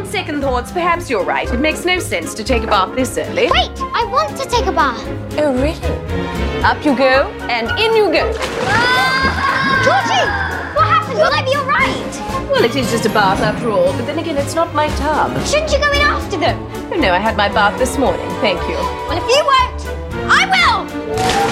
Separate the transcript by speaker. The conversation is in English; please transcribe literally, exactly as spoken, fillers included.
Speaker 1: on second thoughts, perhaps you're right. It makes no sense to take a bath this early.
Speaker 2: Wait, I want to take a bath.
Speaker 1: Oh, really? Up you go, and in you go.
Speaker 2: Ah! Georgie, what happened? Will I be all right?
Speaker 1: Well, it is just a bath after all, but then again, it's not my tub.
Speaker 2: Shouldn't you go in after them?
Speaker 1: Oh, no, I had my bath this morning, thank you.
Speaker 2: Well, if you won't, I will!